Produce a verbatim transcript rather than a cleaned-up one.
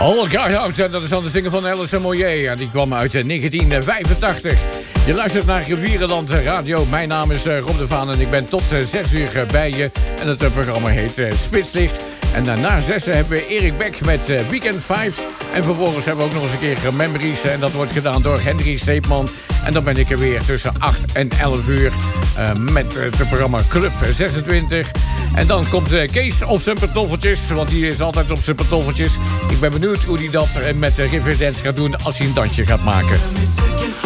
All Guy Out, dat is dan de zinger van Alice Moyer. En die kwam uit negentien vijfentachtig. Je luistert naar Rivierenland Radio. Mijn naam is Rob de Vaan en ik ben tot zes uur bij je. En het programma heet Spitslicht. En na zessen hebben we Erik Beck met Weekend vijf. En vervolgens hebben we ook nog eens een keer Memories. En dat wordt gedaan door Henry Steepman. En dan ben ik er weer tussen acht en elf uur uh, met het programma Club zesentwintig. En dan komt uh, Kees op zijn pantoffeltjes, want die is altijd op zijn pantoffeltjes. Ik ben benieuwd hoe hij dat met Riverdance gaat doen als hij een dansje gaat maken.